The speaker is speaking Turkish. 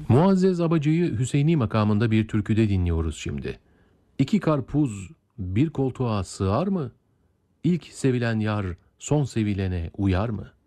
Muazzez Abacı'yı Hüseyni makamında bir türküde dinliyoruz şimdi. İki karpuz bir koltuğa sığar mı? İlk sevilen yar son sevilene uyar mı?